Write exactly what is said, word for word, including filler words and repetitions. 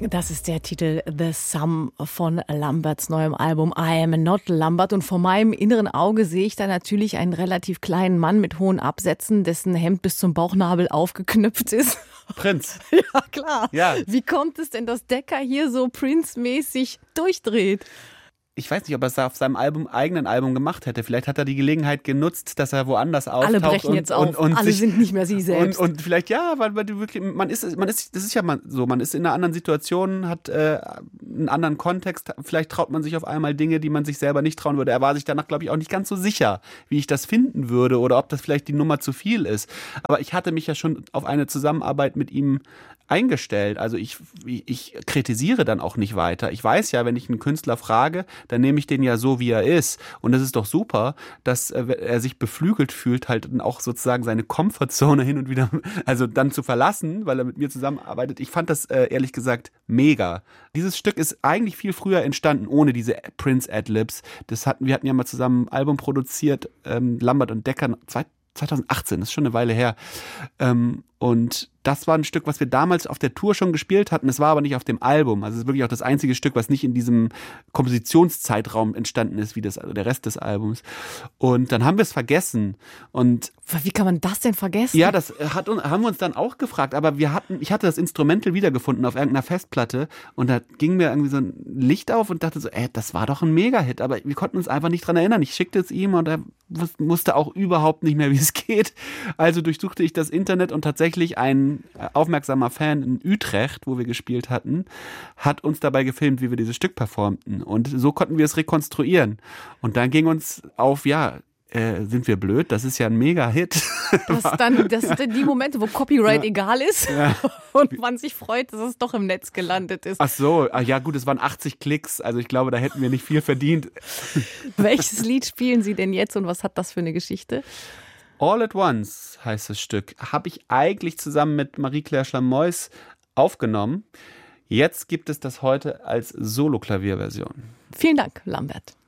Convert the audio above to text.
Das ist der Titel The Sum von Lamberts neuem Album I Am Not Lambert. Und vor meinem inneren Auge sehe ich da natürlich einen relativ kleinen Mann mit hohen Absätzen, dessen Hemd bis zum Bauchnabel aufgeknüpft ist. Prinz. Ja, klar. Ja. Wie kommt es denn, dass Decca hier so Prince-mäßig durchdreht? Ich weiß nicht, ob er es auf seinem Album, eigenen Album gemacht hätte. Vielleicht hat er die Gelegenheit genutzt, dass er woanders auftaucht. Alle brechen und, jetzt auf. Und, und Alle sich, sind nicht mehr sie selbst. Und, und vielleicht, ja, weil, weil du wirklich, man ist, man ist, das ist ja mal so, man ist in einer anderen Situation, hat äh, einen anderen Kontext. Vielleicht traut man sich auf einmal Dinge, die man sich selber nicht trauen würde. Er war sich danach, glaube ich, auch nicht ganz so sicher, wie ich das finden würde oder ob das vielleicht die Nummer zu viel ist. Aber ich hatte mich ja schon auf eine Zusammenarbeit mit ihm eingestellt. Also ich, ich kritisiere dann auch nicht weiter. Ich weiß ja, wenn ich einen Künstler frage, dann nehme ich den ja so, wie er ist. Und es ist doch super, dass er sich beflügelt fühlt, halt auch sozusagen seine Komfortzone hin und wieder, also dann zu verlassen, weil er mit mir zusammenarbeitet. Ich fand das äh, ehrlich gesagt mega. Dieses Stück ist eigentlich viel früher entstanden, ohne diese Prince-Adlibs. Das hatten, wir hatten ja mal zusammen ein Album produziert, ähm, Lambert und Decca, zwanzig achtzehn, das ist schon eine Weile her. Ähm, und das war ein Stück, was wir damals auf der Tour schon gespielt hatten. Es war aber nicht auf dem Album. Also es ist wirklich auch das einzige Stück, was nicht in diesem Kompositionszeitraum entstanden ist, wie das, also der Rest des Albums. Und dann haben wir es vergessen. Und wie kann man das denn vergessen? ja, das hat, haben wir uns dann auch gefragt. Aber wir hatten, ich hatte das Instrumental wiedergefunden auf irgendeiner Festplatte und da ging mir irgendwie so ein Licht auf und dachte so, ey, das war doch ein Mega-Hit. Aber wir konnten uns einfach nicht dran erinnern. Ich schickte es ihm und er wusste auch überhaupt nicht mehr, wie es geht. Also durchsuchte ich das Internet und tatsächlich ein aufmerksamer Fan in Utrecht, wo wir gespielt hatten, hat uns dabei gefilmt, wie wir dieses Stück performten. Und so konnten wir es rekonstruieren. Und dann ging uns auf, ja, äh, sind wir blöd? Das ist ja ein Mega-Hit. Das, dann, das sind die Momente, wo Copyright ja. egal ist ja. und man sich freut, dass es doch im Netz gelandet ist. Ach so, ach ja gut, es waren achtzig Klicks, also ich glaube, da hätten wir nicht viel verdient. Welches Lied spielen Sie denn jetzt und was hat das für eine Geschichte? All at Once heißt das Stück. Habe ich eigentlich zusammen mit Marie-Claire Schlamois aufgenommen. Jetzt gibt es das heute als Solo-Klavierversion. Vielen Dank, Lambert.